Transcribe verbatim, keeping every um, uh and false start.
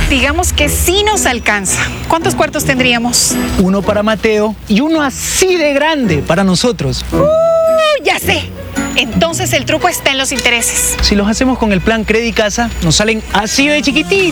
Digamos que sí nos alcanza. ¿Cuántos cuartos tendríamos? Uno para Mateo y uno así de grande para nosotros. Uh, ya sé. Entonces el truco está en los intereses. Si los hacemos con el plan Credicasa, nos salen así de chiquititos.